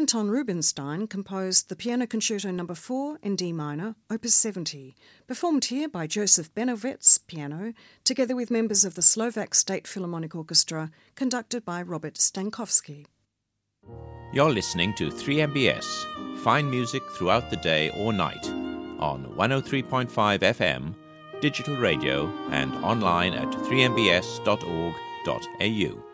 Anton Rubinstein composed the Piano Concerto No. 4 in D minor, Opus 70, performed here by Joseph Benovets, piano, together with members of the Slovak State Philharmonic Orchestra, conducted by Robert Stankovsky. You're listening to 3MBS, fine music throughout the day or night, on 103.5 FM, digital radio, and online at 3mbs.org.au.